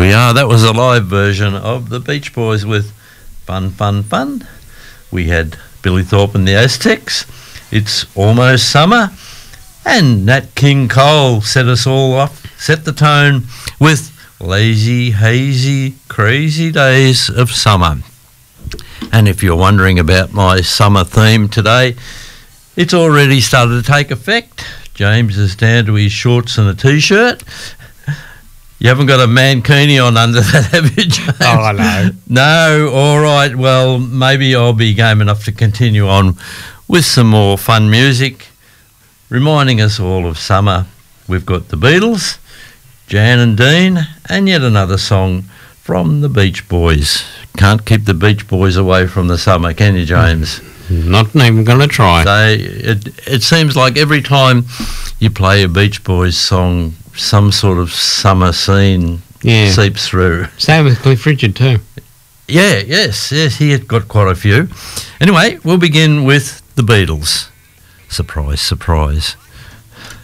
we are. That was a live version of the Beach Boys with Fun, Fun, Fun. We had Billy Thorpe and the Aztecs. It's almost summer. And Nat King Cole set us all off, set the tone with Lazy, Hazy, Crazy Days of Summer. And if you're wondering about my summer theme today, it's already started to take effect. James is down to his shorts and a T-shirt. You haven't got a mankini on under that, have you, James? Oh, I know. No, all right. Well, maybe I'll be game enough to continue on with some more fun music, reminding us all of summer. We've got the Beatles, Jan and Dean, and yet another song from the Beach Boys. Can't keep the Beach Boys away from the summer, can you, James? Not even going to try. It seems like every time you play a Beach Boys song, some sort of summer scene seeps through. Same with Cliff Richard too. Yes, he had got quite a few. Anyway, we'll begin with the Beatles. Surprise, surprise.